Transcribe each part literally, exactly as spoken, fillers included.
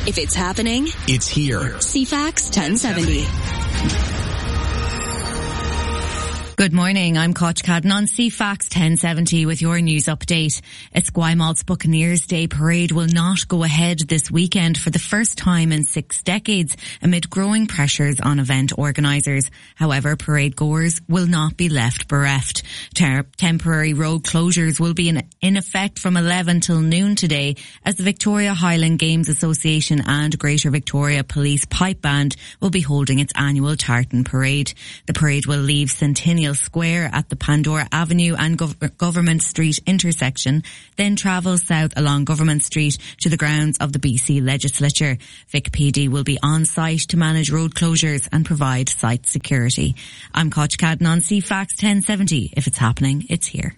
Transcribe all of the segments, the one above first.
If it's happening, it's here. C FAX ten seventy. Good morning, I'm Koch Cadden on C FAX ten seventy with your news update. Esquimal's Buccaneers Day Parade will not go ahead this weekend for the first time in six decades amid growing pressures on event organisers. However, parade goers will not be left bereft. Ter- temporary road closures will be in, in effect from eleven till noon today as the Victoria Highland Games Association and Greater Victoria Police Pipe Band will be holding its annual Tartan Parade. The parade will leave Centennial Square at the Pandora Avenue and Gov- Government Street intersection, then travel south along Government Street to the grounds of the B C Legislature. Vic P D will be on site to manage road closures and provide site security. I'm Koch Cadden on C FAX ten seventy. If it's happening, it's here.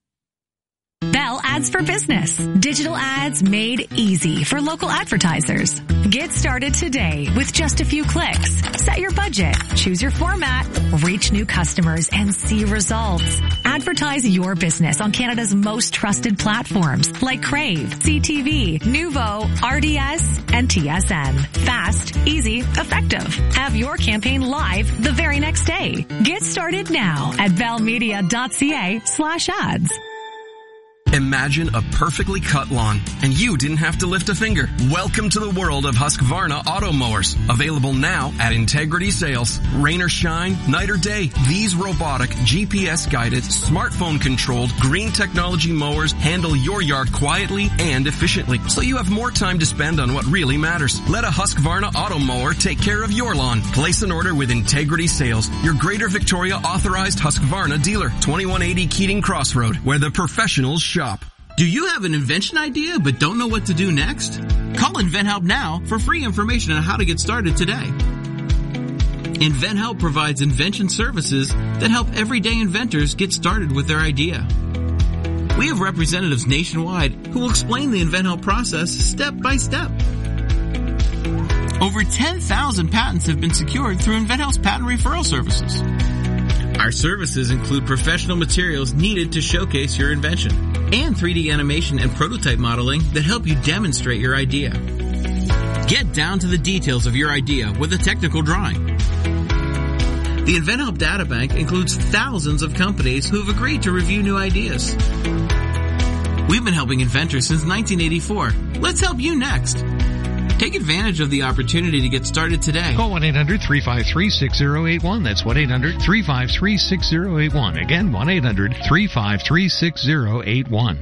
Bell Ads for Business. Digital ads made easy for local advertisers. Get started today with just a few clicks. Set your budget, choose your format, reach new customers, and see results. Advertise your business on Canada's most trusted platforms like Crave, C T V, Nuvo, R D S, and T S N. Fast, easy, effective. Have your campaign live the very next day. Get started now at bellmedia.ca slash ads. Imagine a perfectly cut lawn, and you didn't have to lift a finger. Welcome to the world of Husqvarna auto mowers. Available now at Integrity Sales. Rain or shine, night or day, these robotic, G P S-guided, smartphone-controlled, green technology mowers handle your yard quietly and efficiently, so you have more time to spend on what really matters. Let a Husqvarna auto mower take care of your lawn. Place an order with Integrity Sales, your Greater Victoria authorized Husqvarna dealer. twenty-one eighty Keating Crossroad, where the professionals shop. Do you have an invention idea but don't know what to do next? Call InventHelp now for free information on how to get started today. InventHelp provides invention services that help everyday inventors get started with their idea. We have representatives nationwide who will explain the InventHelp process step by step. Over ten thousand patents have been secured through InventHelp's patent referral services. Our services include professional materials needed to showcase your invention and three D animation and prototype modeling that help you demonstrate your idea. Get down to the details of your idea with a technical drawing. The InventHelp Databank includes thousands of companies who have agreed to review new ideas. We've been helping inventors since nineteen eighty-four. Let's help you next. Take advantage of the opportunity to get started today. Call one eight hundred three five three six zero eight one. That's one eight hundred three five three six zero eight one. Again, one eight hundred three five three six zero eight one.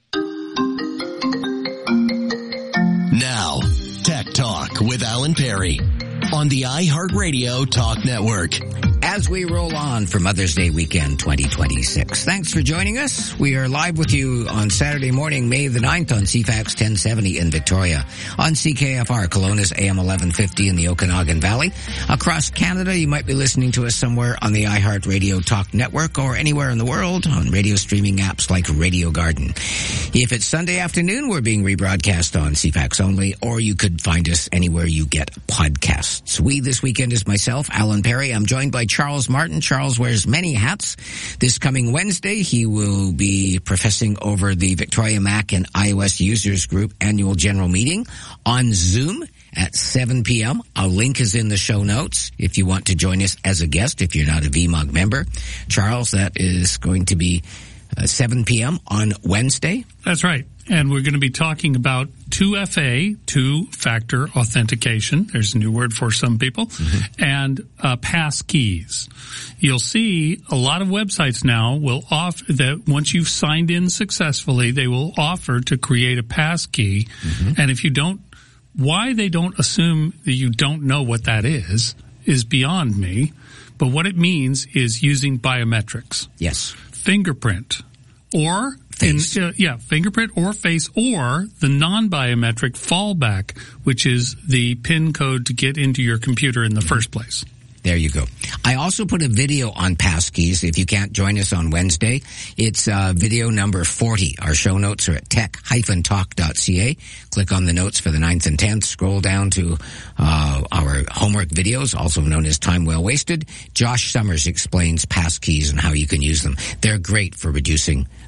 Now, Tech Talk with Alan Perry on the iHeartRadio Talk Network. As we roll on for Mother's Day weekend twenty twenty-six. Thanks for joining us. We are live with you on Saturday morning, May the ninth on C FAX ten seventy in Victoria, on C K F R, Kelowna's A M eleven fifty in the Okanagan Valley. Across Canada, you might be listening to us somewhere on the iHeartRadio Talk Network or anywhere in the world on radio streaming apps like Radio Garden. If it's Sunday afternoon, we're being rebroadcast on C FAX only, or you could find us anywhere you get podcasts. We this weekend is myself, Alan Perry. I'm joined by Charles Martin. Charles wears many hats. This coming Wednesday, he will be professing over the Victoria Mac and iOS Users Group annual general meeting on Zoom at seven p.m. A link is in the show notes if you want to join us as a guest, if you're not a V M U G member. Charles, that is going to be uh, seven p.m. on Wednesday. That's right. And we're going to be talking about two F A, two-factor authentication. There's a new word for some people. Mm-hmm. And uh, pass keys. You'll see a lot of websites now will offer that once you've signed in successfully, they will offer to create a pass key. Mm-hmm. And if you don't, why they don't assume that you don't know what that is, is beyond me. But what it means is using biometrics. Yes. Fingerprint. Or face. In, uh, yeah, fingerprint or face, or the non-biometric fallback, which is the PIN code to get into your computer in the first place. There you go. I also put a video on passkeys. If you can't join us on Wednesday, it's uh, video number forty. Our show notes are at tech dash talk dot c a. Click on the notes for the ninth and tenth. Scroll down to uh, our homework videos, also known as Time Well Wasted. Josh Summers explains passkeys and how you can use them. They're great for reducing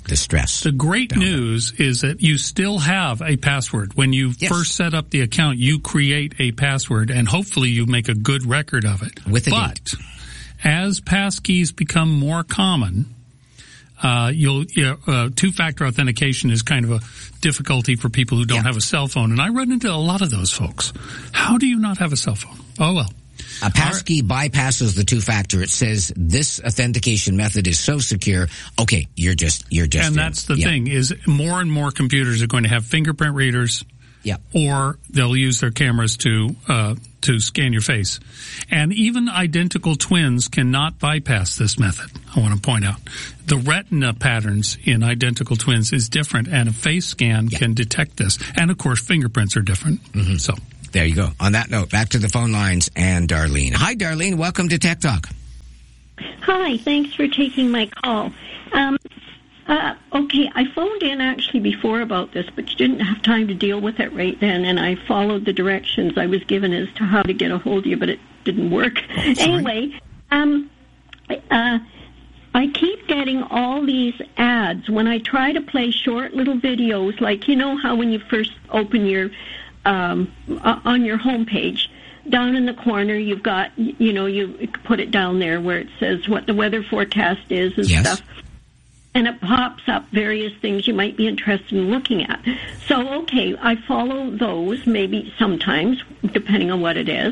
the stress. The great news is that you still have a password. When you yes. first set up the account, you create a password, and hopefully you make a good record of it. With a but date. as passkeys become more common, uh, you'll, you know, uh, two-factor authentication is kind of a difficulty for people who don't yeah. have a cell phone. And I run into a lot of those folks. How do you not have a cell phone? Oh, well. A passkey bypasses the two-factor. It says this authentication method is so secure. Okay, you're just, you're just. And in. that's the yeah. thing is more and more computers are going to have fingerprint readers. Yeah. Or they'll use their cameras to, uh, to scan your face. And even identical twins cannot bypass this method. I want to point out the retina patterns in identical twins is different, and a face scan yeah. can detect this. And of course, fingerprints are different. Mm-hmm. So. There you go. On that note, back to the phone lines and Darlene. Hi, Darlene. Welcome to Tech Talk. Hi. Thanks for taking my call. Um, uh, okay, I phoned in actually before about this, but didn't have time to deal with it right then, and I followed the directions I was given as to how to get a hold of you, but it didn't work. Oh, anyway, um, uh, I keep getting all these ads when I try to play short little videos, like, you know how when you first open your Um, on your homepage, down in the corner, you've got, you know, you put it down there where it says what the weather forecast is and yes. stuff. And it pops up various things you might be interested in looking at. So, okay, I follow those, maybe sometimes, depending on what it is.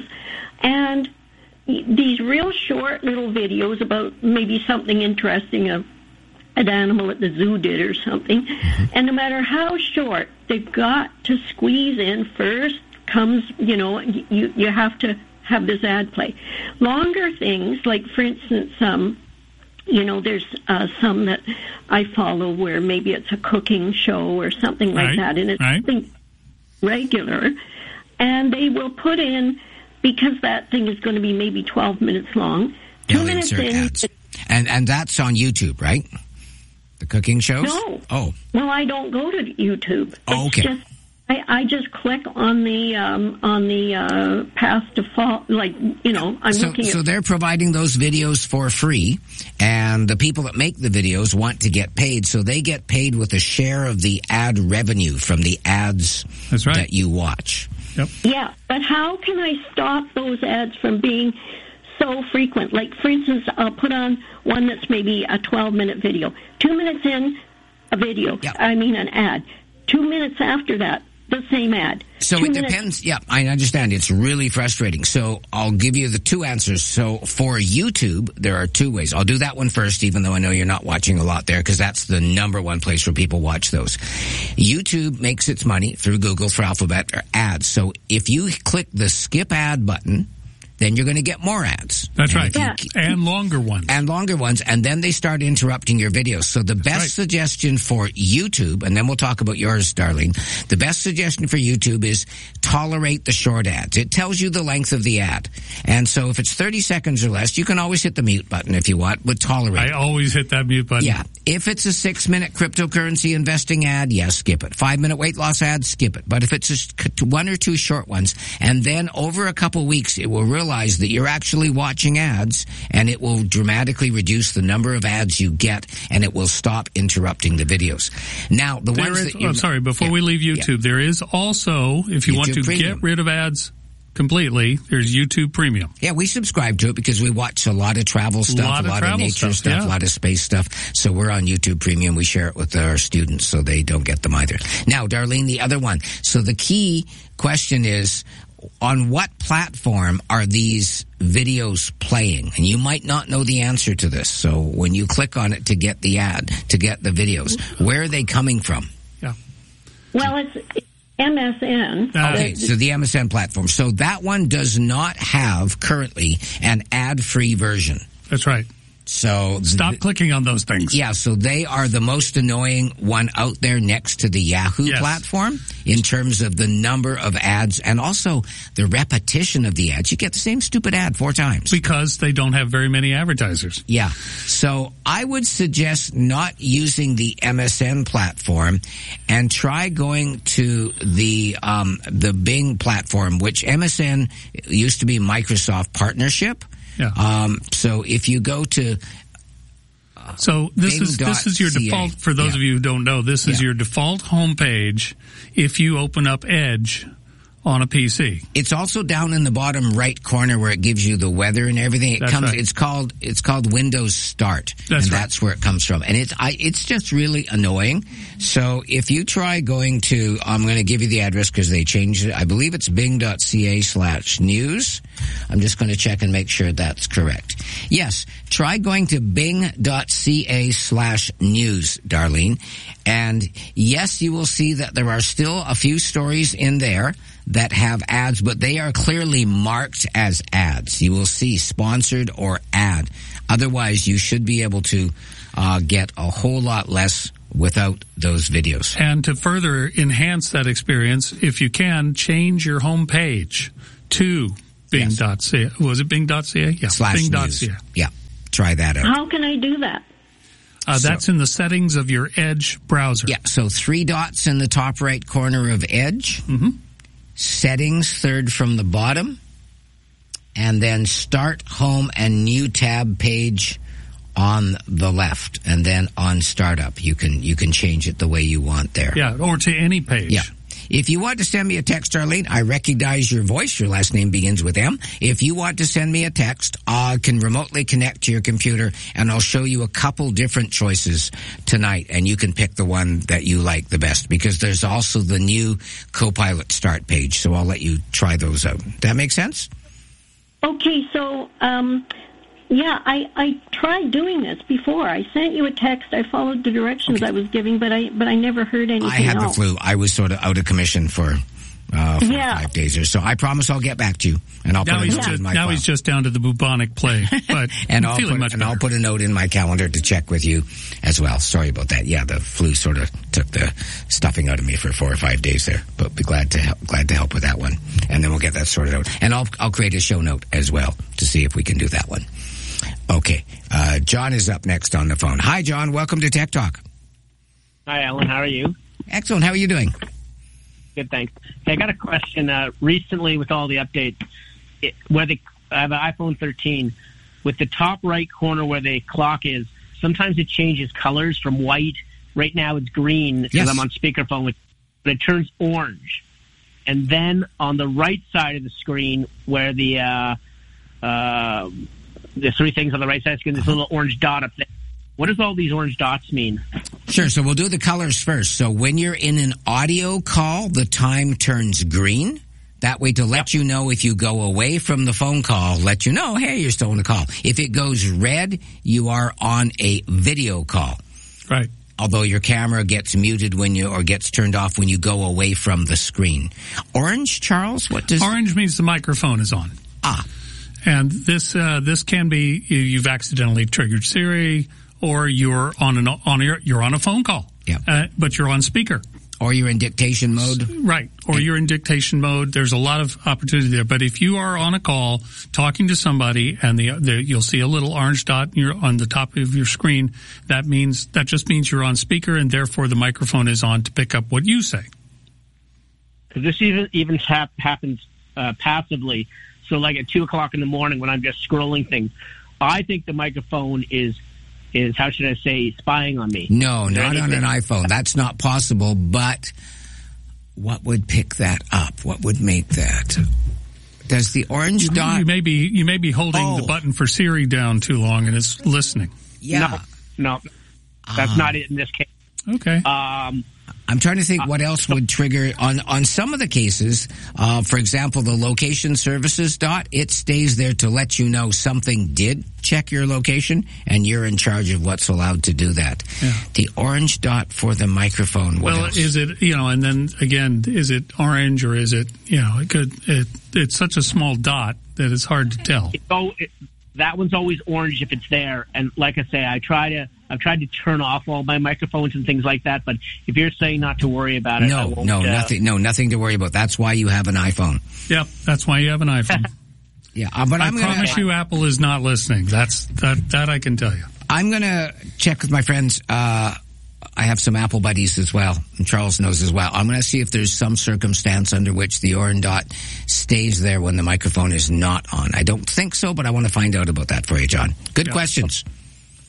And these real short little videos about maybe something interesting, a an animal at the zoo did or something. Mm-hmm. And no matter how short, they've got to squeeze in first comes, you know, you, you have to have this ad play. Longer things, like, for instance, um, you know, there's uh, some that I follow where maybe it's a cooking show or something like right. that, and it's right. something regular, and they will put in, because that thing is going to be maybe twelve minutes long, two They'll minutes insert in. Ads. And, and that's on YouTube, right? The cooking shows? No. Oh. Well, I don't go to YouTube. It's oh, okay. Just, I, I just click on the um, on the uh, path to fall. Like, you know, I'm so, looking at. So they're providing those videos for free, and the people that make the videos want to get paid, so they get paid with a share of the ad revenue from the ads That's right. that you watch. Yep. Yeah, but how can I stop those ads from being so frequent? Like, for instance, I'll put on one that's maybe a twelve-minute video. Two minutes in, a video. Yep. I mean, an ad. Two minutes after that, the same ad. So Two it minutes- depends. Yeah, I understand. It's really frustrating. So I'll give you the two answers. So for YouTube, there are two ways. I'll do that one first, even though I know you're not watching a lot there, because that's the number one place where people watch those. YouTube makes its money through Google for Alphabet or ads. So if you click the skip ad button, then you're going to get more ads. That's and right. Yeah. And longer ones. And longer ones, and then they start interrupting your videos. So the best right. suggestion for YouTube, and then we'll talk about yours, Darlene, the best suggestion for YouTube is tolerate the short ads. It tells you the length of the ad. And so if it's thirty seconds or less, you can always hit the mute button if you want, but tolerate I it. always hit that mute button. Yeah. If it's a six-minute cryptocurrency investing ad, yes, skip it. Five-minute weight loss ad, skip it. But if it's just one or two short ones, and then over a couple weeks, it will realize that you're actually watching ads, and it will dramatically reduce the number of ads you get, and it will stop interrupting the videos. Now, the There ones is, that you... oh, sorry, before yeah, we leave YouTube, yeah. there is also, if you YouTube want to Premium. get rid of ads completely, there's YouTube Premium. Yeah, we subscribe to it because we watch a lot of travel stuff, Lot a of lot of travel nature stuff, stuff, yeah. a lot of space stuff. So we're on YouTube Premium. We share it with our students so they don't get them either. Now, Darlene, the other one. So the key question is, on what platform are these videos playing? And you might not know the answer to this. So when you click on it to get the ad, to get the videos, where are they coming from? Yeah. Well, it's M S N. Okay, so the M S N platform. So that one does not have currently an ad-free version. That's right. So Stop th- clicking on those things. Yeah, so they are the most annoying one out there next to the Yahoo Yes. platform in terms of the number of ads and also the repetition of the ads. You get the same stupid ad four times. Because they don't have very many advertisers. Yeah. So I would suggest not using the M S N platform and try going to the um the Bing platform, which M S N used to be Microsoft partnership. Yeah. Um, so if you go to So this Bing is this is your dot C A. default. For those Yeah. of you who don't know, this is Yeah. your default homepage if you open up Edge on a P C. It's also down in the bottom right corner where it gives you the weather and everything. It That's comes. right. It's called. It's called Windows Start, That's and right. that's where it comes from. And it's. I. It's just really annoying. So if you try going to, I'm going to give you the address because they changed it. I believe it's bing.ca slash news. I'm just going to check and make sure that's correct. Yes, try going to bing.ca slash news, Darlene. And yes, you will see that there are still a few stories in there that have ads, but they are clearly marked as ads. You will see sponsored or ad. Otherwise, you should be able to uh, get a whole lot less without those videos. And to further enhance that experience, if you can, change your homepage to bing.ca. Yes. Was it bing.ca? Yeah, Slash bing.ca. news. Yeah, try that out. How can I do that? Uh, So- that's in the settings of your Edge browser. Yeah, so three dots in the top right corner of Edge. Mm-hmm. Settings, third from the bottom. And then Start, Home, and New Tab page on the left. And then on Startup, you can you can change it the way you want there. Yeah, or to any page. Yeah. If you want to send me a text, Darlene, I recognize your voice. Your last name begins with M. If you want to send me a text, I can remotely connect to your computer, and I'll show you a couple different choices tonight, and you can pick the one that you like the best, because there's also the new Copilot Start page, so I'll let you try those out. That make sense? Okay, so, um, yeah, I, I tried doing this before. I sent you a text. I followed the directions Okay. I was giving, but I but I never heard anything I had the else. flu. I was sort of out of commission for uh, four Yeah. or five days or so. I promise I'll get back to you, and I'll Now, put a he's, note just, in my now file. he's just down to the bubonic plague, but and I'm I'll feeling put, much and better. I'll put a note in my calendar to check with you as well. Sorry about that. Yeah, the flu sort of took the stuffing out of me for four or five days there, but be glad to help, glad to help with that one. And then we'll get that sorted out. And I'll I'll create a show note as well to see if we can do that one. Okay, uh, John is up next on the phone. Hi, John. Welcome to Tech Talk. Hi, Alan. How are you? Excellent. How are you doing? Good, thanks. Hey, I got a question. Uh, recently, with all the updates, it, where the I have an iPhone thirteen, with the top right corner where the clock is, sometimes it changes colors from white. Right now, it's green because Yes. I'm on speakerphone, with, but it turns orange. And then on the right side of the screen, where the uh, uh, the three things on the right side of the screen, there's a little orange dot up there. What does all these orange dots mean? Sure. So we'll do the colors first. So when you're in an audio call, the time turns green. That way to let you know if you go away from the phone call, let you know, hey, you're still on the call. If it goes red, you are on a video call. Right. Although your camera gets muted when you, or gets turned off when you go away from the screen. Orange, Charles, what does... Orange means the microphone is on. Ah. And this uh, this can be you- you've accidentally triggered Siri, or you're on an on your you're on a phone call. Yeah. Uh, but you're on speaker. Or you're in dictation mode. Right. Or you're in dictation mode. There's a lot of opportunity there. But if you are on a call talking to somebody and the, the you'll see a little orange dot you're on the top of your screen, that means that just means you're on speaker, and therefore the microphone is on to pick up what you say. Because this even even hap- happens uh, passively. So, like at two o'clock in the morning when I'm just scrolling things, I think the microphone is is how should I say spying on me. No, Is there not on an anything- iPhone. That's not possible. But what would pick that up? What would make that? Does the orange You, dot? you may be you may be holding Oh. the button for Siri down too long, and it's listening. Yeah. No, no, that's Ah. not it in this case. Okay. Um, I'm trying to think what else would trigger on on some of the cases. Uh, for example, the location services dot, it stays there to let you know something did check your location, and you're in charge of what's allowed to do that. Yeah. The orange dot for the microphone. What Well, else? is it, you know, and then again, is it orange or is it, you know, it could, it, it's such a small dot that it's hard to tell. it's al- it, that one's always orange if it's there. And like I say, I try to I've tried to turn off all my microphones and things like that. But if you're saying not to worry about it, I no, won't, no, uh, nothing, no, nothing to worry about. That's why you have an iPhone. Yep, that's why you have an iPhone. Yeah, uh, but I I'm gonna, promise you Apple is not listening. That's, that, that I can tell you. I'm gonna check with my friends. Uh, I have some Apple buddies as well, and Charles knows as well. I'm gonna see if there's some circumstance under which the orange dot stays there when the microphone is not on. I don't think so, but I want to find out about that for you, John. Good Yeah. questions.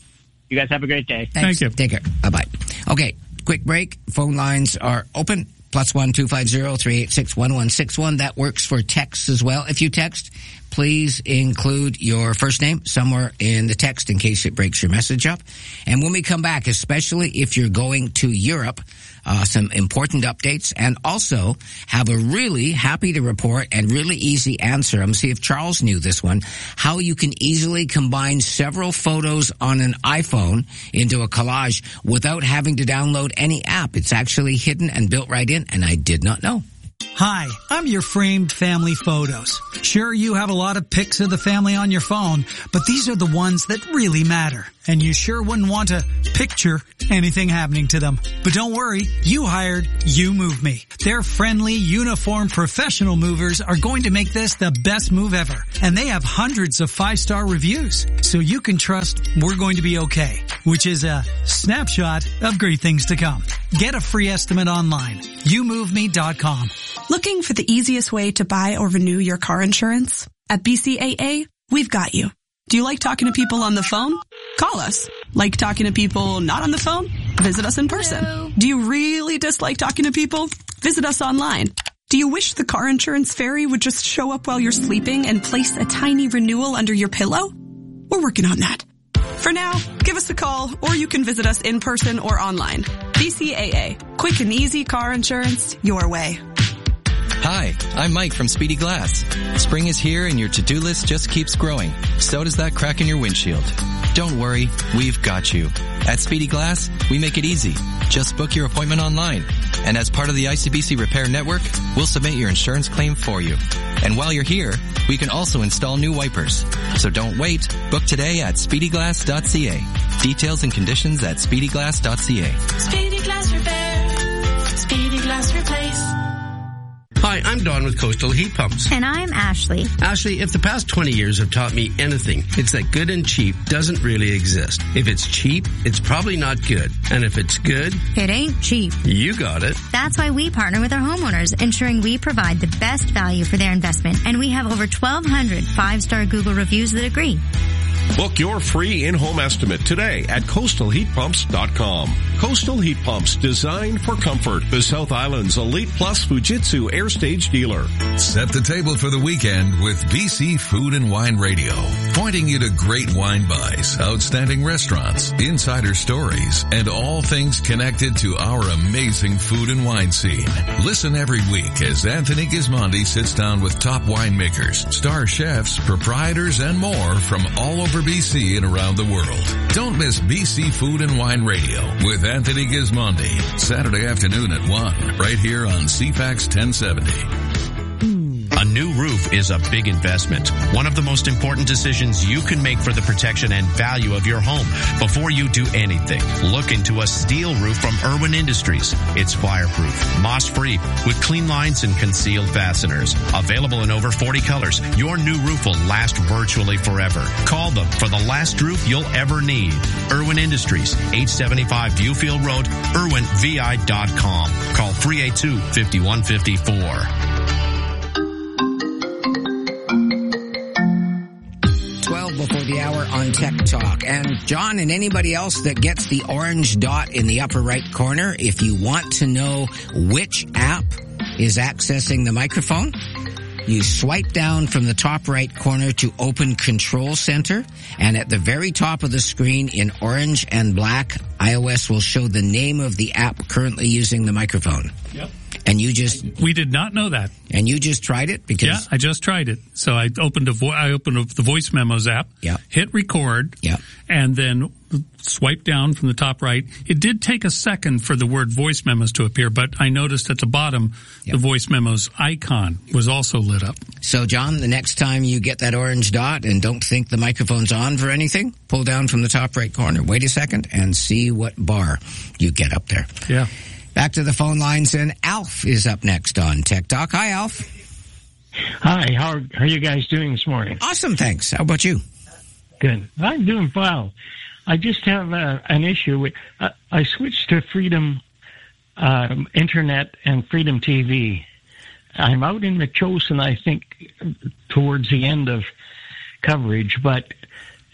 You guys have a great day. Thanks. Thank you. Take care. Bye-bye. Okay, quick break. Phone lines are open. Plus one two five zero three eight six one one six one. That works for texts as well. If you text, please include your first name somewhere in the text in case it breaks your message up. And when we come back, especially if you're going to Europe, uh, some important updates, and also have a really happy to report and really easy answer. I'm going to see if Charles knew this one. How you can easily combine several photos on an iPhone into a collage without having to download any app. It's actually hidden and built right in, and I did not know. Hi, I'm your framed family photos. Sure, you have a lot of pics of the family on your phone, but these are the ones that really matter. And you sure wouldn't want to picture anything happening to them. But don't worry, you hired You Move Me. Their friendly, uniformed professional movers are going to make this the best move ever. And they have hundreds of five-star reviews. So you can trust we're going to be okay, which is a snapshot of great things to come. Get a free estimate online. you move me dot com. Looking for the easiest way to buy or renew your car insurance? At B C A A, we've got you. Do you like talking to people on the phone? Call us. Like talking to people not on the phone? Visit us in person. Hello. Do you really dislike talking to people? Visit us online. Do you wish the car insurance fairy would just show up while you're sleeping and place a tiny renewal under your pillow? We're working on that. For now, give us a call, or you can visit us in person or online. B C A A. Quick and easy car insurance your way. Hi, I'm Mike from Speedy Glass. Spring is here and your to-do list just keeps growing. So does that crack in your windshield. Don't worry, we've got you. At Speedy Glass, we make it easy. Just book your appointment online. And as part of the I C B C Repair Network, we'll submit your insurance claim for you. And while you're here, we can also install new wipers. So don't wait. Book today at speedy glass dot c a. Details and conditions at speedy glass dot c a. Speedy Glass Repair. Speedy Glass Replace. Hi, I'm Don with Coastal Heat Pumps. And I'm Ashley. Ashley, if the past twenty years have taught me anything, it's that good and cheap doesn't really exist. If it's cheap, it's probably not good. And if it's good, it ain't cheap. You got it. That's why we partner with our homeowners, ensuring we provide the best value for their investment. And we have over twelve hundred five-star Google reviews that agree. Book your free in-home estimate today at coastal heat pumps dot com. Coastal Heat Pumps, designed for comfort. The South Island's Elite Plus Fujitsu Air Stage dealer. Set the table for the weekend with B C Food and Wine Radio. Pointing you to great wine buys, outstanding restaurants, insider stories, and all things connected to our amazing food and wine scene. Listen every week as Anthony Gismondi sits down with top winemakers, star chefs, proprietors, and more from all over B C and around the world. Don't miss B C Food and Wine Radio with Anthony Gismondi, Saturday afternoon at one, right here on C FAX ten seventy. A new roof is a big investment. One of the most important decisions you can make for the protection and value of your home. Before you do anything, look into a steel roof from Irwin Industries. It's fireproof, moss-free, with clean lines and concealed fasteners. Available in over forty colors, your new roof will last virtually forever. Call them for the last roof you'll ever need. Irwin Industries, eight seventy-five Viewfield Road, irwin v i dot com. Call three eight two, five one five four. Before the hour on Tech Talk. And John and anybody else that gets the orange dot in the upper right corner, if you want to know which app is accessing the microphone, you swipe down from the top right corner to open Control Center, and at the very top of the screen in orange and black, iOS will show the name of the app currently using the microphone. Yep. And you just... We did not know that. And you just tried it? Because yeah, I just tried it. So I opened a vo- I opened up the Voice Memos app, yeah. hit record, yeah. and then swipe down from the top right. It did take a second for the word Voice Memos to appear, but I noticed at the bottom yep. the Voice Memos icon was also lit up. So, John, the next time you get that orange dot and don't think the microphone's on for anything, pull down from the top right corner. Wait a second and see what bar you get up there. Yeah. Back to the phone lines, and Alf is up next on Tech Talk. Hi, Alf. Hi, how are, how are you guys doing this morning? Awesome, thanks. How about you? Good. I'm doing well. I just have uh, an issue. With, uh, I switched to Freedom um, Internet and Freedom T V. I'm out in Metchosin, I think, towards the end of coverage, but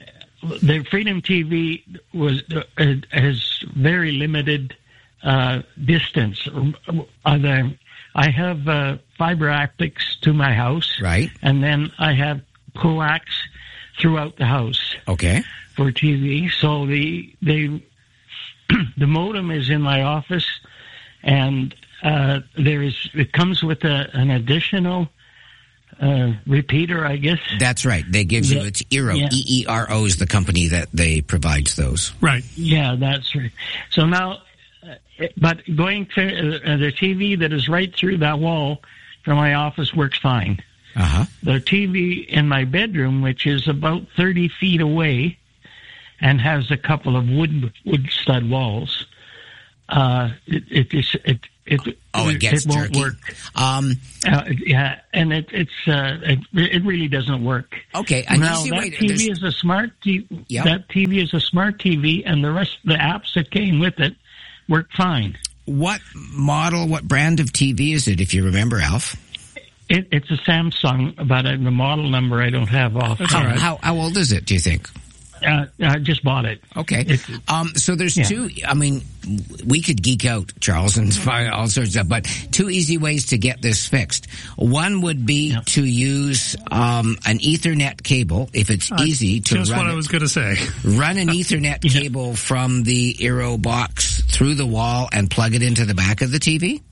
the Freedom T V was uh, has very limited uh, distance. Uh, the, I have uh, fiber optics to my house, right, and then I have coax throughout the house. Okay, for T V. So the the the modem is in my office, and uh, there is it comes with a, an additional. Uh, repeater, I guess. That's right. They give you, yeah. it's Eero. Yeah. E E R O is the company that they provides those. Right. Yeah, that's right. So now, uh, but going to uh, the T V that is right through that wall from my office works fine. Uh-huh. The T V in my bedroom, which is about thirty feet away and has a couple of wood, wood stud walls, uh, it, it, it, it It, oh, it gets it won't jerky. work. Um, uh, yeah, and it, it's uh, it, it really doesn't work. Okay, and now that T V is a smart T V. Yep. That T V is a smart T V, and the rest of the apps that came with it work fine. What model, what brand of T V is it? If you remember, Alf. It, it's a Samsung, but uh, the model number I don't have off. How, right. how how old is it? Do you think? Uh, I just bought it. Okay. It's, um, so there's yeah. two, I mean, we could geek out, Charles, and find all sorts of stuff, but two easy ways to get this fixed. One would be yeah. to use um, an Ethernet cable, if it's uh, easy to just run. Just what it, I was going to say. Run an Ethernet yeah. cable from the Eero box through the wall and plug it into the back of the T V.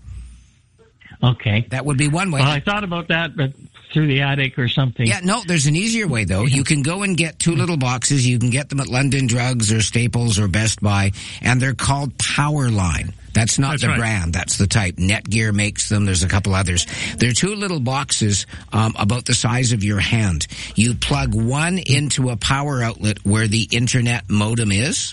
Okay. That would be one way. Well, I thought about that, but through the attic or something. Yeah, no, there's an easier way, though. You can go and get two little boxes. You can get them at London Drugs or Staples or Best Buy, and they're called Powerline. That's not That's the right. brand. That's the type. Netgear makes them. There's a couple others. They're two little boxes um, about the size of your hand. You plug one into a power outlet where the internet modem is,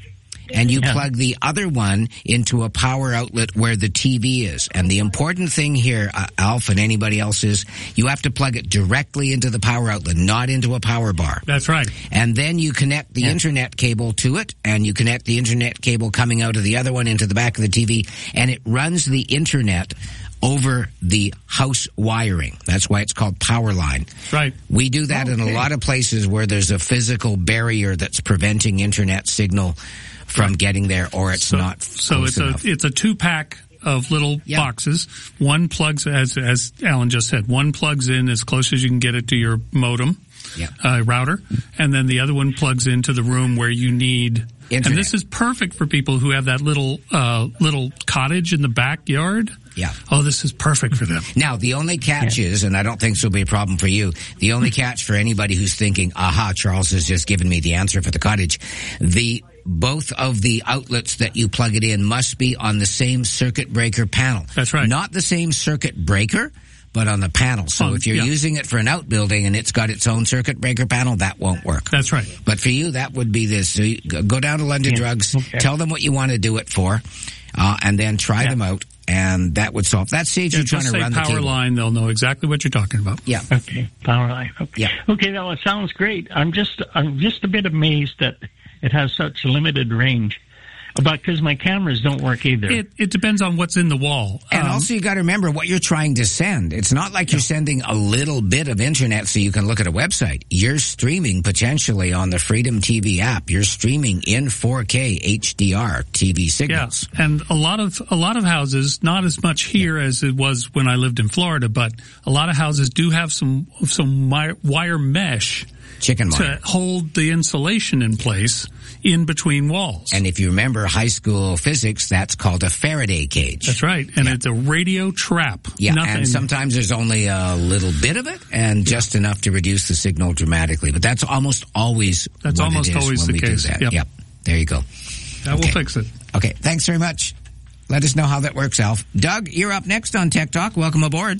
and you yeah. plug the other one into a power outlet where the T V is. And the important thing here, uh, Alf and anybody else, is you have to plug it directly into the power outlet, not into a power bar. That's right. And then you connect the yeah. internet cable to it, and you connect the internet cable coming out of the other one into the back of the T V, and it runs the internet over the house wiring. That's why it's called Powerline. Right. We do that okay. in a lot of places where there's a physical barrier that's preventing internet signal from getting there, or it's so, not so close it's enough. a it's a two pack of little yeah. boxes. One plugs, as as Alan just said, one plugs in as close as you can get it to your modem yeah. uh, router, and then the other one plugs into the room where you need internet. And this is perfect for people who have that little uh, little cottage in the backyard. Yeah. Oh, this is perfect for them. Now, the only catch yeah. is, and I don't think this will be a problem for you, the only catch for anybody who's thinking, aha, Charles has just given me the answer for the cottage, the both of the outlets that you plug it in must be on the same circuit breaker panel. That's right. Not the same circuit breaker, but on the panel. So um, if you're yeah. using it for an outbuilding and it's got its own circuit breaker panel, that won't work. That's right. But for you, that would be this. So you go down to London yeah. Drugs, okay. tell them what you want to do it for, uh, and then try yeah. them out. And that would solve. That saves yeah, you trying just to say run the power cable. line. They'll know exactly what you're talking about. Yeah. Okay. Power line. Okay. Yeah. Okay. Well, it sounds great. I'm just, I'm just a bit amazed that it has such limited range. But because my cameras don't work either. It, it depends on what's in the wall. And um, also you got to remember what you're trying to send. It's not like you're sending a little bit of internet so you can look at a website. You're streaming potentially on the Freedom T V app. You're streaming in four K H D R T V signals. Yeah. And a lot of a lot of houses, not as much here yeah. as it was when I lived in Florida, but a lot of houses do have some some wire mesh chicken wire to hold the insulation in place in between walls. And if you remember high school physics, that's called a Faraday cage. That's right. And yeah. it's a radio trap. Yeah, Nothing. And sometimes there's only a little bit of it and yeah. just enough to reduce the signal dramatically. But that's almost always That's what almost it is always when the we case. do that. Yep. yep. There you go. That okay. will fix it. Okay. Thanks very much. Let us know how that works, Alf. Doug, you're up next on Tech Talk. Welcome aboard.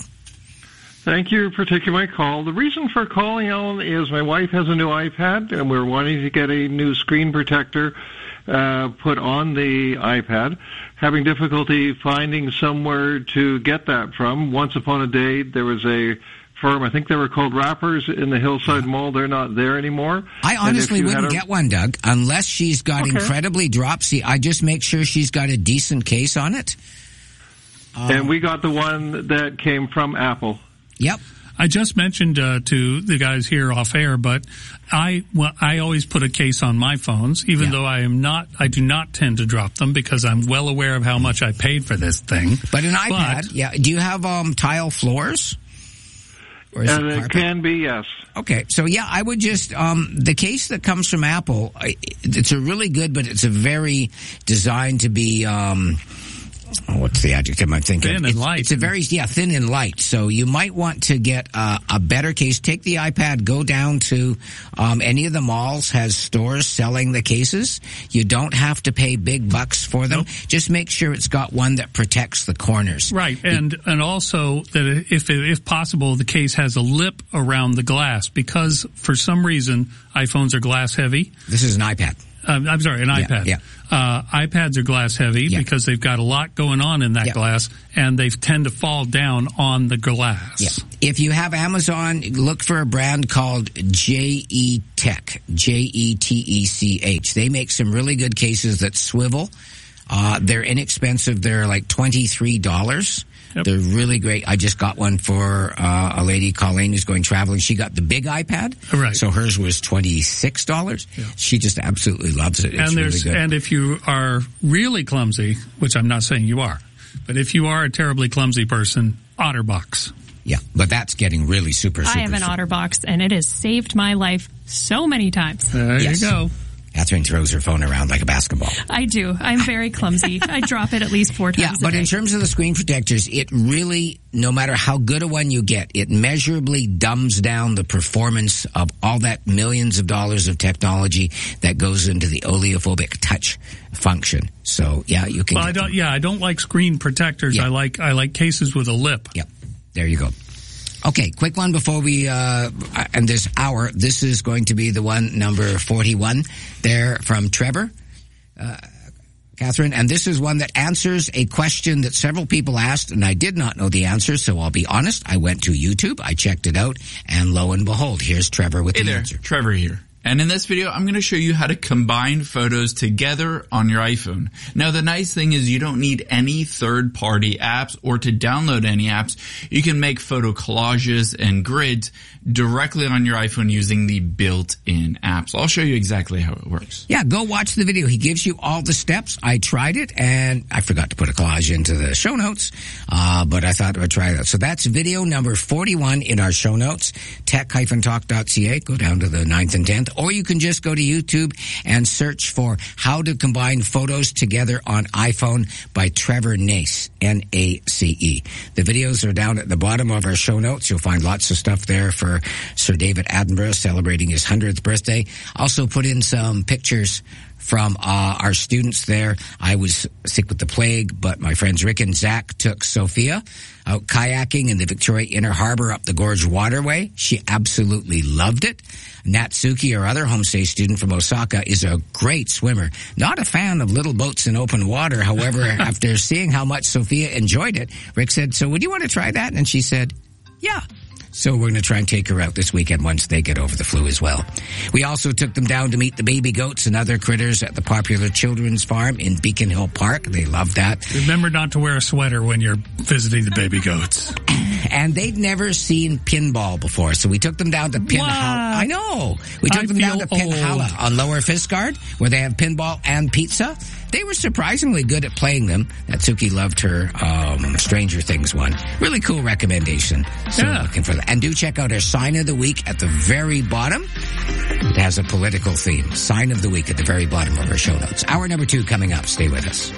Thank you for taking my call. The reason for calling, Alan, is my wife has a new iPad, and we're wanting to get a new screen protector uh, put on the iPad. Having difficulty finding somewhere to get that from. Once upon a day, there was a firm, I think they were called Wrappers in the Hillside Mall. They're not there anymore. I honestly wouldn't a... get one, Doug, unless she's got okay. incredibly dropsy. I just make sure she's got a decent case on it. Um, and we got the one that came from Apple. Yep. I just mentioned uh, to the guys here off air, but I well, I always put a case on my phones, even yeah. though I am not. I do not tend to drop them because I'm well aware of how much I paid for this thing. But an iPad, but, yeah. Do you have um, tile floors? Or is and it, it can be, yes. Okay, so yeah, I would just um, the case that comes from Apple. It's a really good, but it's a very designed to be. Um, Oh, what's the adjective I'm thinking? Thin and it's, light. It's a very, yeah, thin and light. So you might want to get uh, a better case. Take the iPad, go down to um, any of the malls has stores selling the cases. You don't have to pay big bucks for them. Nope. Just make sure it's got one that protects the corners. Right, and it, and also that if if possible, the case has a lip around the glass because for some reason iPhones are glass heavy. This is an iPad. Um, I'm sorry, an yeah, iPad. Yeah. Uh, iPads are glass heavy yeah. because they've got a lot going on in that yeah. glass, and they tend to fall down on the glass. Yeah. If you have Amazon, look for a brand called J E Tech, J E T E C H. They make some really good cases that swivel. Uh, they're inexpensive. They're like twenty-three dollars. Yep. They're really great. I just got one for uh, a lady, Colleen, who's going traveling. She got the big iPad. Right. So hers was twenty-six dollars. Yeah. She just absolutely loves it. It's and really good. And if you are really clumsy, which I'm not saying you are, but if you are a terribly clumsy person, OtterBox. Yeah, but that's getting really super, super I have an super. OtterBox, and it has saved my life so many times. There yes. you go. Catherine throws her phone around like a basketball. I do. I'm very clumsy. I drop it at least four times Yeah, but a day. in terms of the screen protectors, it really, no matter how good a one you get, it measurably dumbs down the performance of all that millions of dollars of technology that goes into the oleophobic touch function. So, yeah, you can well, get I don't, them. Yeah, I don't like screen protectors. Yeah. I like I like cases with a lip. Yep. There you go. Okay, quick one before we, uh, and this hour, this is going to be the one, number forty-one, there from Trevor, uh, Catherine, and this is one that answers a question that several people asked, and I did not know the answer, so I'll be honest, I went to YouTube, I checked it out, and lo and behold, here's Trevor with hey the there, answer. Trevor here. And in this video, I'm going to show you how to combine photos together on your iPhone. Now, the nice thing is you don't need any third-party apps or to download any apps. You can make photo collages and grids directly on your iPhone using the built-in apps. I'll show you exactly how it works. Yeah, go watch the video. He gives you all the steps. I tried it, and I forgot to put a collage into the show notes, uh, but I thought I would try that. So that's video number forty-one in our show notes, tech dash talk dot c a. Go down to the ninth and tenth. Or you can just go to YouTube and search for How to Combine Photos Together on iPhone by Trevor Nace, N A C E. The videos are down at the bottom of our show notes. You'll find lots of stuff there for Sir David Attenborough celebrating his hundredth birthday. Also put in some pictures from uh, our students there. I was sick with the plague, but my friends Rick and Zach took Sophia out kayaking in the Victoria Inner Harbor up the Gorge Waterway. She absolutely loved it. Natsuki, our other homestay student from Osaka, is a great swimmer. Not a fan of little boats in open water. However, after seeing how much Sophia enjoyed it, Rick said, so would you want to try that? And she said, yeah. So we're going to try and take her out this weekend once they get over the flu as well. We also took them down to meet the baby goats and other critters at the popular children's farm in Beacon Hill Park. They loved that. Remember not to wear a sweater when you're visiting the baby goats. And they'd never seen pinball before, so we took them down to Pinhalla. I know. We took I them down to old. Pinhalla on Lower Fiskard, where they have pinball and pizza. They were surprisingly good at playing them. Natsuki loved her um, Stranger Things one. Really cool recommendation. So yeah. looking for that. And do check out our Sign of the Week at the very bottom. It has a political theme. Sign of the Week at the very bottom of our show notes. Hour number two coming up. Stay with us.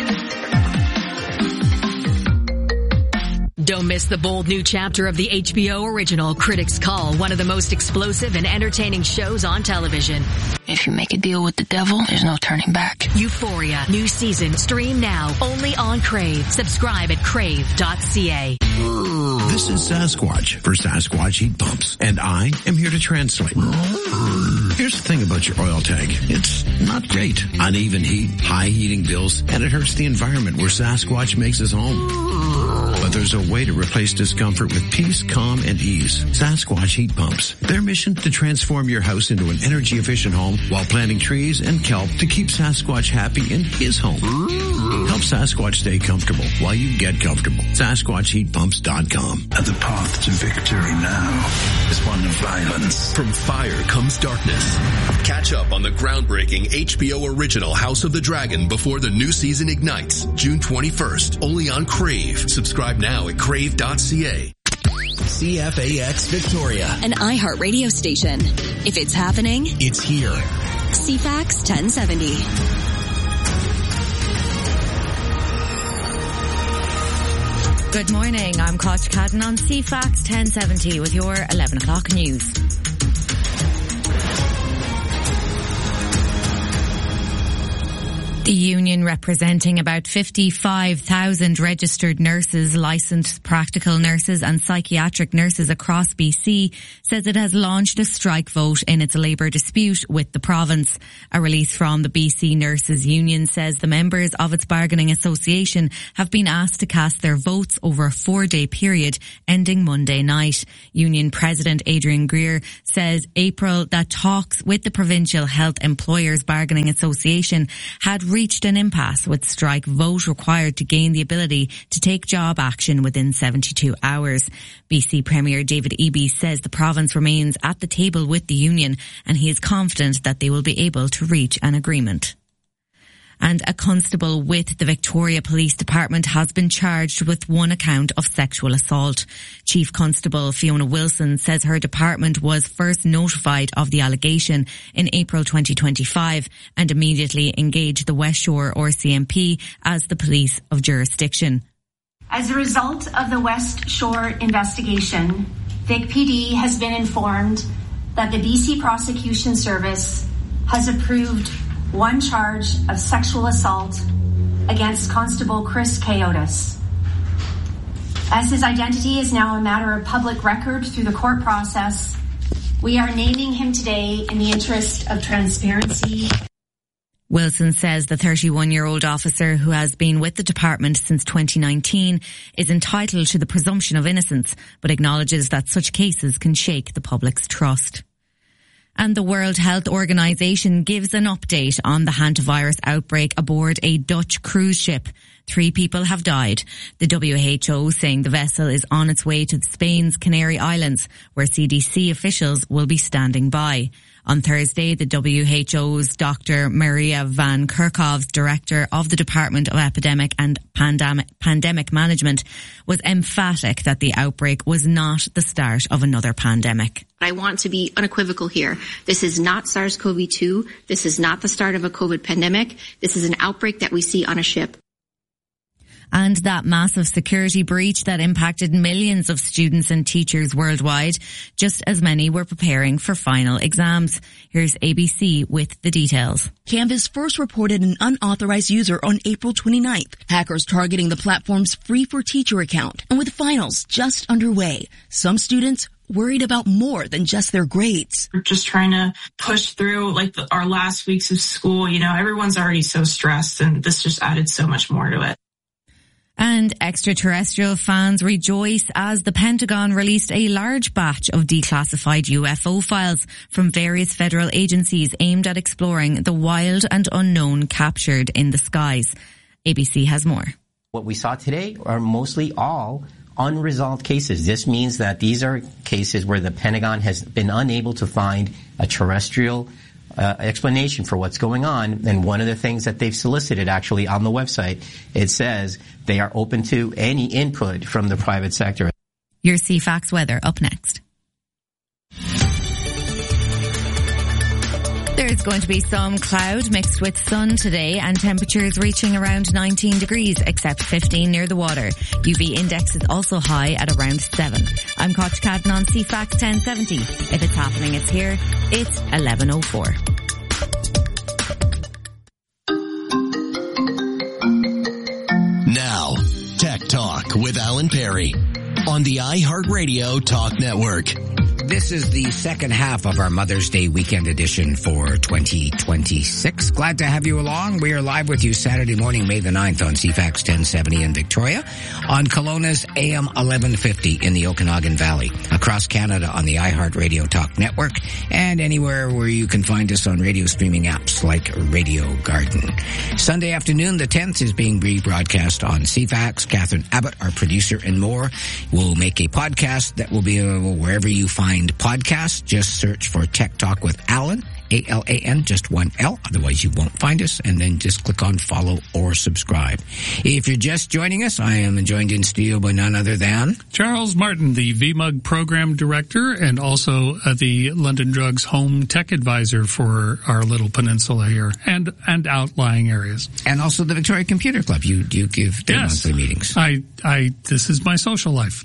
Don't miss the bold new chapter of the H B O original Critics' Call, one of the most explosive and entertaining shows on television. If you make a deal with the devil, there's no turning back. Euphoria, new season, stream now, only on Crave. Subscribe at crave dot c a. This is Sasquatch for Sasquatch Heat Pumps, and I am here to translate. Here's the thing about your oil tank. It's not great. Uneven heat, high heating bills, and it hurts the environment where Sasquatch makes his home. But there's a way to replace discomfort with peace, calm, and ease. Sasquatch Heat Pumps. Their mission to transform your house into an energy-efficient home while planting trees and kelp to keep Sasquatch happy in his home. Help Sasquatch stay comfortable while you get comfortable. Sasquatch Heat Pumps dot com. And the path to victory now is one of violence. From fire comes darkness. Catch up on the groundbreaking H B O original House of the Dragon before the new season ignites, June twenty-first, only on Crave. Subscribe now at crave dot c a. C F A X Victoria, an iHeart radio station. If it's happening, it's here. C FAX ten seventy. Good morning, I'm Katja Cadden on C FAX ten seventy with your eleven o'clock news. The union representing about fifty-five thousand registered nurses, licensed practical nurses and psychiatric nurses across B C says it has launched a strike vote in its labour dispute with the province. A release from the B C Nurses Union says the members of its bargaining association have been asked to cast their votes over a four-day period ending Monday night. Union President Adrian Greer says April that talks with the Provincial Health Employers Bargaining Association had reached an impasse with strike vote required to gain the ability to take job action within seventy-two hours. B C Premier David Eby says the province remains at the table with the union and he is confident that they will be able to reach an agreement. And a constable with the Victoria Police Department has been charged with one account of sexual assault. Chief Constable Fiona Wilson says her department was first notified of the allegation in April twenty twenty-five and immediately engaged the West Shore R C M P as the police of jurisdiction. As a result of the West Shore investigation, Vic P D has been informed that the B C Prosecution Service has approved one charge of sexual assault against Constable Chris Coyotes. As his identity is now a matter of public record through the court process, we are naming him today in the interest of transparency. Wilson says the thirty-one-year-old officer who has been with the department since twenty nineteen is entitled to the presumption of innocence, but acknowledges that such cases can shake the public's trust. And the World Health Organization gives an update on the hantavirus outbreak aboard a Dutch cruise ship. Three people have died. The W H O saying the vessel is on its way to Spain's Canary Islands, where C D C officials will be standing by. On Thursday, the W H O's Doctor Maria van Kerkhove's director of the Department of Epidemic and Pandemic, Pandemic Management, was emphatic that the outbreak was not the start of another pandemic. I want to be unequivocal here. This is not SARS-C o V two. This is not the start of a COVID pandemic. This is an outbreak that we see on a ship. And that massive security breach that impacted millions of students and teachers worldwide, just as many were preparing for final exams. Here's A B C with the details. Canvas first reported an unauthorized user on April twenty-ninth, hackers targeting the platform's Free for Teacher account. And with finals just underway, some students worried about more than just their grades. We're just trying to push through like the, our last weeks of school. You know, everyone's already so stressed and this just added so much more to it. And extraterrestrial fans rejoice as the Pentagon released a large batch of declassified U F O files from various federal agencies aimed at exploring the wild and unknown captured in the skies. A B C has more. What we saw today are mostly all unresolved cases. This means that these are cases where the Pentagon has been unable to find a terrestrial Uh, explanation for what's going on. And one of the things that they've solicited actually on the website, it says they are open to any input from the private sector. Your C FAX weather up next. There's going to be some cloud mixed with sun today and temperatures reaching around nineteen degrees except fifteen near the water. U V index is also high at around seven. I'm Katja Cadden on C FAX ten seventy. If it's happening, it's here. It's eleven oh four. Now, Tech Talk with Alan Perry on the iHeartRadio Talk Network. This is the second half of our Mother's Day weekend edition for twenty twenty-six. Glad to have you along. We are live with you Saturday morning, May the ninth on C FAX ten seventy in Victoria, on Kelowna's A M eleven fifty in the Okanagan Valley, across Canada on the iHeartRadio Talk Network, and anywhere where you can find us on radio streaming apps like Radio Garden. Sunday afternoon, the tenth, is being rebroadcast on C FAX. Catherine Abbott, our producer, and more will make a podcast that will be available wherever you find podcasts. Just search for Tech Talk with Alan, A L A N, just one L. Otherwise, you won't find us. And then just click on follow or subscribe. If you're just joining us, I am joined in studio by none other than Charles Martin, the V M U G Program Director, and also uh, the London Drugs Home Tech Advisor for our little peninsula here and and outlying areas. And also the Victoria Computer Club. You you give their yes. monthly meetings. I I this is my social life.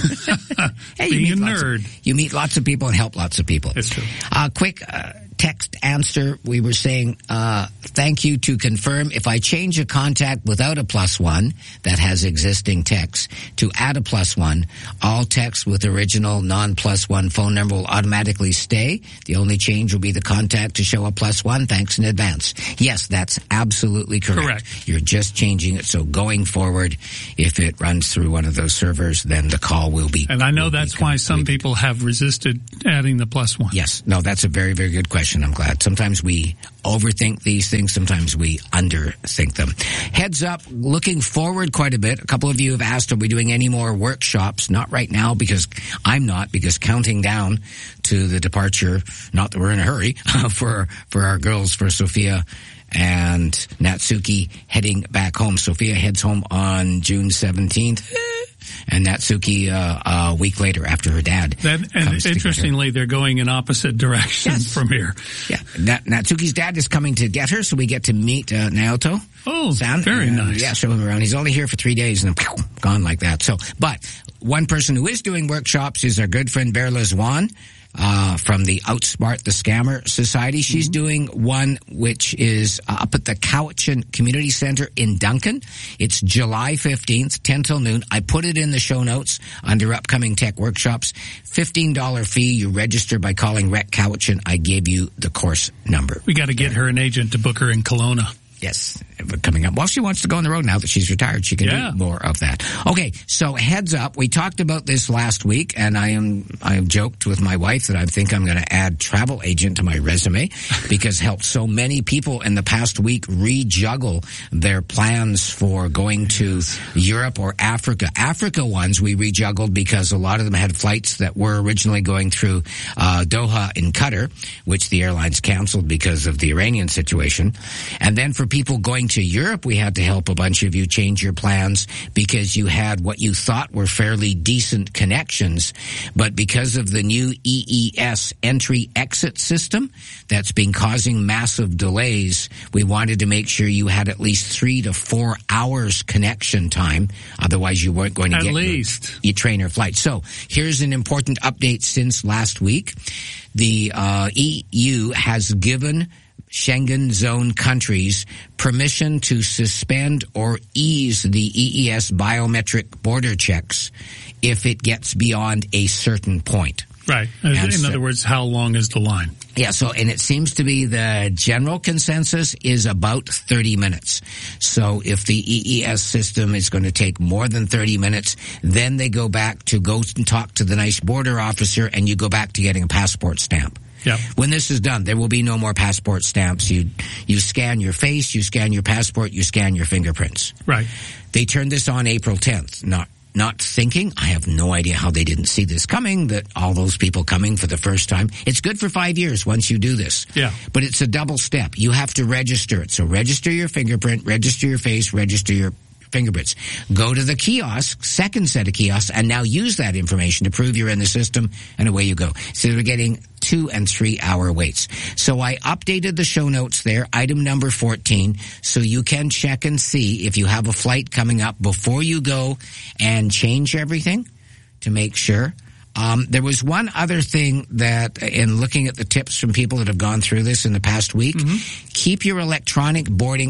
Hey, Being you a meet nerd. Of, you meet lots of people and help lots of people. It's true. Uh, quick uh, text answer. We were saying, uh, thank you to confirm. If I change a contact without a plus one that has existing text to add a plus one, all text with original non-plus one phone number will automatically stay. The only change will be the contact to show a plus one. Thanks in advance. Yes, that's absolutely correct. Correct. You're just changing it. So going forward, if it runs through one of those servers, then the call will be. And I know that's why some people have resisted adding the plus one. Yes. No, that's a very, very good question. I'm glad. Sometimes we overthink these things. Sometimes we underthink them. Heads up, looking forward quite a bit. A couple of you have asked, are we doing any more workshops? Not right now, because I'm not, because counting down to the departure, not that we're in a hurry, for, for our girls, for Sophia and Natsuki heading back home. Sophia heads home on June seventeenth. And Natsuki uh, a week later after her dad. That, and interestingly, they're going in opposite directions yes. from here. Yeah, Nat- Natsuki's dad is coming to get her, so we get to meet uh, Naoto. Oh, San. very uh, nice. Yeah, show him around. He's only here for three days and then pew, gone like that. So, but one person who is doing workshops is our good friend Verla Zwan. Uh, from the Outsmart the Scammer Society. She's mm-hmm. doing one which is uh, up at the Cowichan Community Center in Duncan. It's July fifteenth, ten till noon. I put it in the show notes under upcoming tech workshops. fifteen dollars fee. You register by calling Rec Cowichan. I gave you the course number. We got to get her an agent to book her in Kelowna. Yes, coming up. Well, she wants to go on the road now that she's retired. She can yeah. do more of that. Okay, so heads up. We talked about this last week, and I am I have joked with my wife that I think I'm going to add travel agent to my resume because helped so many people in the past week rejuggle their plans for going to Europe or Africa. Africa ones we rejuggled because a lot of them had flights that were originally going through uh, Doha in Qatar, which the airlines canceled because of the Iranian situation. And then for people going to Europe, we had to help a bunch of you change your plans because you had what you thought were fairly decent connections, but because of the new E E S entry-exit system that's been causing massive delays, we wanted to make sure you had at least three to four hours connection time. Otherwise, you weren't going to at get least. Your, your trainer flight. So here's an important update since last week. The uh, E U has given Schengen zone countries permission to suspend or ease the E E S biometric border checks if it gets beyond a certain point. Right. In and other so, words, how long is the line? Yeah, so, and it seems to be the general consensus is about thirty minutes. So if the E E S system is going to take more than thirty minutes, then they go back to go and talk to the nice border officer and you go back to getting a passport stamp. Yep. When this is done, there will be no more passport stamps. You you scan your face, you scan your passport, you scan your fingerprints. Right. They turned this on April tenth, not not thinking. I have no idea how they didn't see this coming, that all those people coming for the first time. It's good for five years once you do this. Yeah. But it's a double step. You have to register it. So register your fingerprint, register your face, register your fingerprints. Go to the kiosk, second set of kiosks, and now use that information to prove you're in the system, and away you go. So we're getting two and three hour waits. So I updated the show notes there, item number fourteen, so you can check and see if you have a flight coming up before you go and change everything to make sure. Um, there was one other thing that, in looking at the tips from people that have gone through this in the past week, mm-hmm. keep your electronic boarding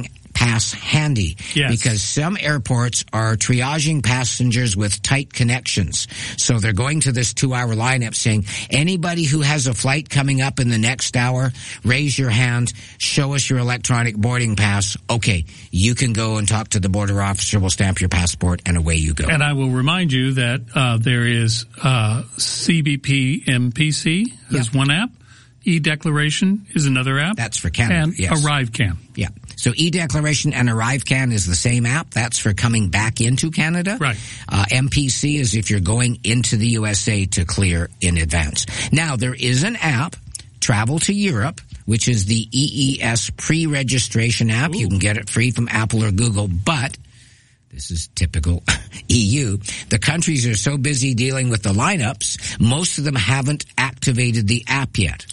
pass handy. Yes. Because some airports are triaging passengers with tight connections. So they're going to this two-hour lineup saying, anybody who has a flight coming up in the next hour, raise your hand, show us your electronic boarding pass. Okay, you can go and talk to the border officer, we'll stamp your passport, and away you go. And I will remind you that uh, there is uh, C B P M P C is Yeah. one app. E-Declaration is another app. That's for Canada, And yes. ArriveCan. Yeah. So E-Declaration and ArriveCan is the same app. That's for coming back into Canada. Right. Uh, M P C is if you're going into the U S A to clear in advance. Now, there is an app, Travel to Europe, which is the E E S pre-registration app. Ooh. You can get it free from Apple or Google, but this is typical E U. The countries are so busy dealing with the lineups, most of them haven't activated the app yet.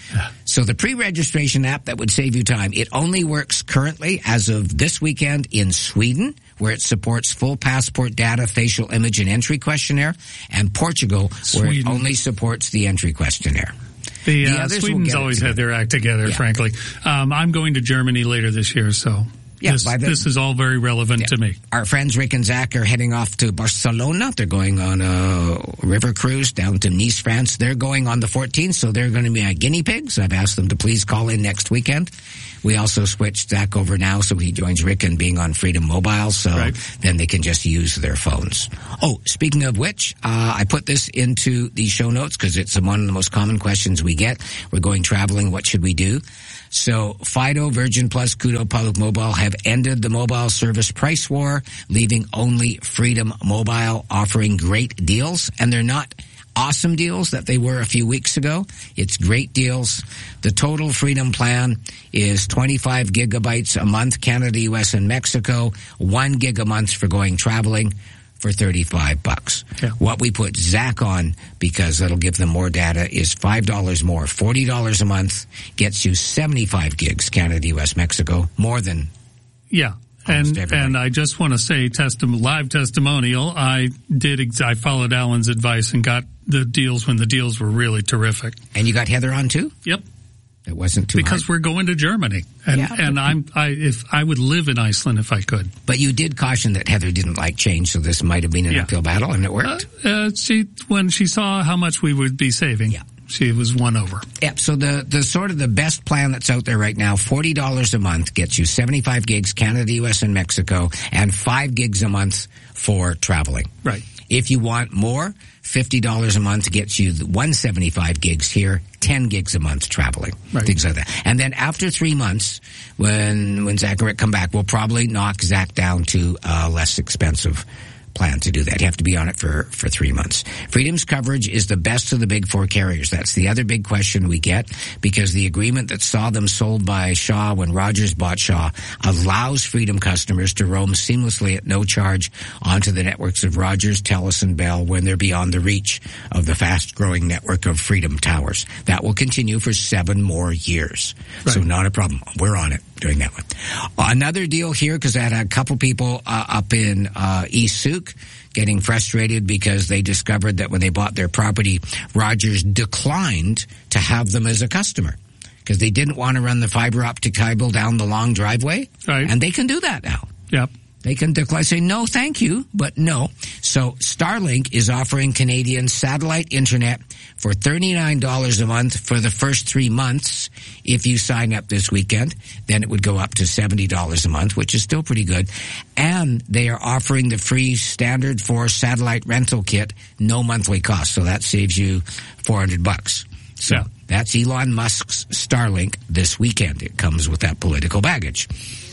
So the pre-registration app that would save you time, it only works currently as of this weekend in Sweden, where it supports full passport data, facial image, and entry questionnaire, and Portugal, Sweden. where it only supports the entry questionnaire. The, The uh, others will Sweden's get it always together. had their act together, Yeah. frankly. Um, I'm going to Germany later this year, so Yeah, this, by the- this is all very relevant Yeah. to me. Our friends Rick and Zach are heading off to Barcelona. They're going on a river cruise down to Nice, France. They're going on the fourteenth, so they're going to be my guinea pigs. I've asked them to please call in next weekend. We also switched Zach over now, so he joins Rick in being on Freedom Mobile, so Right. then they can just use their phones. Oh, speaking of which, uh, I put this into the show notes because it's one of the most common questions we get. We're going traveling. What should we do? So Fido, Virgin Plus, Koodo, Public Mobile have ended the mobile service price war, leaving only Freedom Mobile offering great deals. And they're not awesome deals that they were a few weeks ago. It's great deals. The total Freedom plan is twenty-five gigabytes a month, Canada, U S, and Mexico, one gig a month for going traveling for thirty-five bucks. Yeah. What we put Zach on, because that'll give them more data, is five dollars more. forty dollars a month gets you seventy-five gigs, Canada, U S, Mexico, more than Yeah. And everybody. and I just want to say, testim- live testimonial, I did, ex- I followed Alan's advice and got the deals when the deals were really terrific. And you got Heather on too? Yep. It wasn't too Because hard. we're going to Germany. And, Yeah. and I'm, I, if I would live in Iceland if I could. But you did caution that Heather didn't like change, so this might have been an Yeah. uphill battle, and it worked. Uh, uh, she, when she saw how much we would be saving, Yeah. she was won over. Yep. So the, the sort of the best plan that's out there right now, forty dollars a month gets you seventy-five gigs, Canada, U S, and Mexico, and five gigs a month for traveling. Right. If you want more, fifty dollars a month gets you the one hundred seventy-five gigs here, ten gigs a month traveling, Right. things like that. And then after three months, when when Zach and Rick come back, we'll probably knock Zach down to a less expensive plan to do that. You have to be on it for, for three months. Freedom's coverage is the best of the big four carriers. That's the other big question we get, because the agreement that saw them sold by Shaw when Rogers bought Shaw allows Freedom customers to roam seamlessly at no charge onto the networks of Rogers, TELUS, and Bell when they're beyond the reach of the fast-growing network of Freedom towers. That will continue for seven more years. Right. So not a problem. We're on it doing that one. Another deal here, because I had a couple people uh, up in uh, East Souk getting frustrated because they discovered that when they bought their property, Rogers declined to have them as a customer because they didn't want to run the fiber optic cable down the long driveway. Right. And they can do that now. Yep. They can decline, say, no, thank you, but no. So Starlink is offering Canadian satellite internet for thirty-nine dollars a month for the first three months. If you sign up this weekend, then it would go up to seventy dollars a month, which is still pretty good. And they are offering the free standard for satellite rental kit, no monthly cost. So that saves you four hundred bucks. So Yeah. that's Elon Musk's Starlink this weekend. It comes with that political baggage.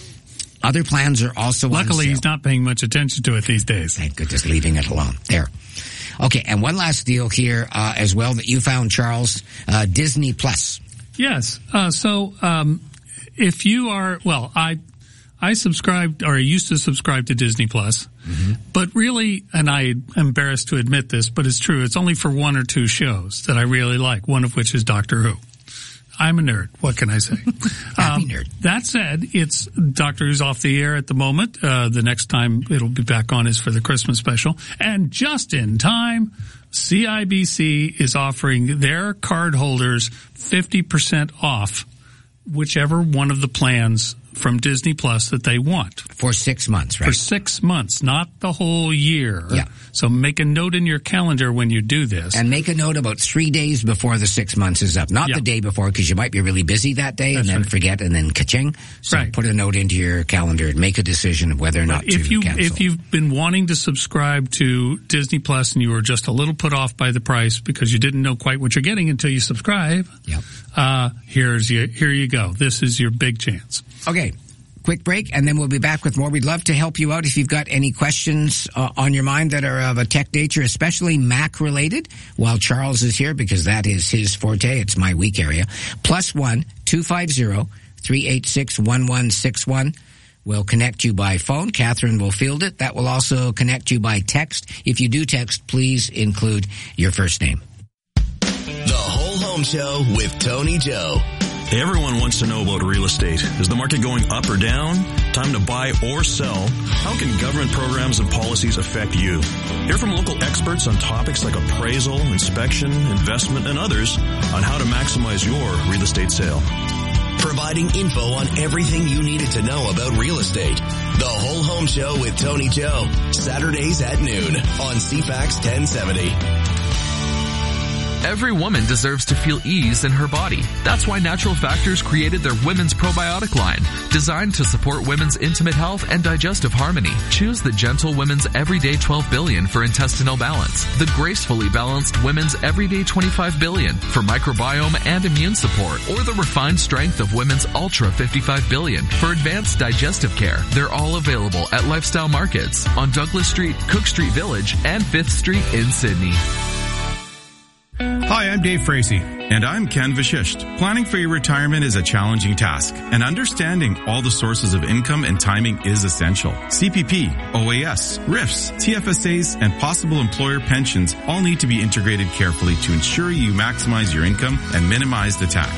Other plans are also on Luckily, sale. he's not paying much attention to it these days. Thank goodness, leaving it alone. There. Okay, and one last deal here uh, as well that you found, Charles, uh, Disney Plus. Yes. Uh, so, um, if you are, well, I, I subscribed, or I used to subscribe to Disney Plus, mm-hmm. but really, and I'm embarrassed to admit this, but it's true, it's only for one or two shows that I really like, one of which is Doctor Who. I'm a nerd. What can I say? Happy um, nerd. That said, it's Doctor Who's off the air at the moment. Uh, the next time it'll be back on is for the Christmas special. And just in time, C I B C is offering their card holders fifty percent off whichever one of the plans from Disney Plus that they want. For six months, right? For six months, not the whole year. Yeah. So make a note in your calendar when you do this. And make a note about three days before the six months is up. Not yeah. the day before, because you might be really busy that day That's and then right. forget and then ka-ching. So right. put a note into your calendar and make a decision of whether or not but if to you, cancel. If you've been wanting to subscribe to Disney Plus and you were just a little put off by the price because you didn't know quite what you're getting until you subscribe, yep. uh, here's your, here you go. This is your big chance. Okay. Quick break, and then we'll be back with more. We'd love to help you out if you've got any questions uh, on your mind that are of a tech nature, especially Mac-related, while Charles is here, because that is his forte. It's my weak area. Plus one, two five zero, three eight six, one one six one. We'll connect you by phone. Catherine will field it. That will also connect you by text. If you do text, please include your first name. The Whole Home Show with Tony Joe. Everyone wants to know about real estate. Is the market going up or down? Time to buy or sell? How can government programs and policies affect you? Hear from local experts on topics like appraisal, inspection, investment, and others on how to maximize your real estate sale. Providing info on everything you needed to know about real estate. The Whole Home Show with Tony Joe. Saturdays at noon on C FAX ten seventy. Every woman deserves to feel ease in her body. That's why Natural Factors created their Women's Probiotic line, designed to support women's intimate health and digestive harmony. Choose the Gentle Women's Everyday twelve billion for intestinal balance, the Gracefully Balanced Women's Everyday twenty-five billion for microbiome and immune support, or the Refined Strength of Women's Ultra fifty-five billion for advanced digestive care. They're all available at Lifestyle Markets on Douglas Street, Cook Street Village, and fifth Street in Sydney. Hi, I'm Dave Frazee. And I'm Ken Vashisht. Planning for your retirement is a challenging task, and understanding all the sources of income and timing is essential. C P P, O A S, R I Fs, T F S As, and possible employer pensions all need to be integrated carefully to ensure you maximize your income and minimize the tax.